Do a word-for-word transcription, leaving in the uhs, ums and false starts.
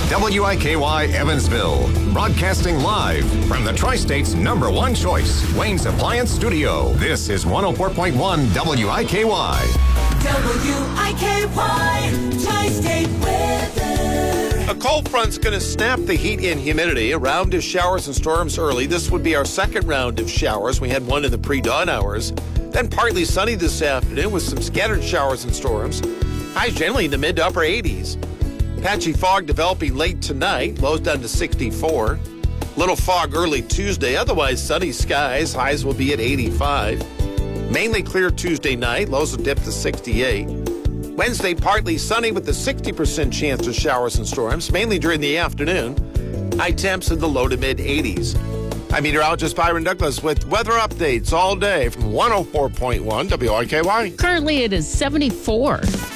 W I K Y Evansville, broadcasting live from the Tri-State's number one choice, Wayne's Appliance Studio. This is one oh four point one W I K Y. W I K Y, Tri-State weather. A cold front's going to snap the heat and humidity. A round of showers and storms early. This would be our second round of showers. We had one in the pre-dawn hours. Then partly sunny this afternoon with some scattered showers and storms. Highs generally in the mid to upper eighties. Patchy fog developing late tonight. Lows down to sixty-four. Little fog early Tuesday. Otherwise sunny skies. Highs will be at eighty-five. Mainly clear Tuesday night. Lows will dip to sixty-eight. Wednesday, partly sunny with a sixty percent chance of showers and storms, mainly during the afternoon. High temps in the low to mid eighties. I'm meteorologist Byron Douglas with weather updates all day from one oh four point one W I K Y. Currently, it is seventy-four.